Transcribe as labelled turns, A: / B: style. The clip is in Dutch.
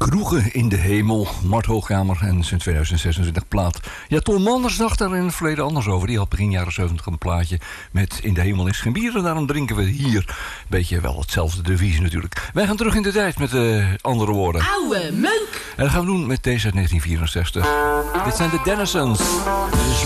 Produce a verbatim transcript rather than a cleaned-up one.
A: Kroegen in de hemel, Mart Hoogkamer en zijn tweeduizend zesentwintig plaat. Ja, Ton Manders dacht daar in het verleden anders over. Die had begin jaren zeventig een plaatje met In de hemel is geen bier en daarom drinken we hier. Beetje wel hetzelfde devies natuurlijk. Wij gaan terug in de tijd met uh, andere woorden.
B: Oude meuk!
A: En dat gaan we doen met deze uit negentien vierenzestig. Dit zijn de Dennisons.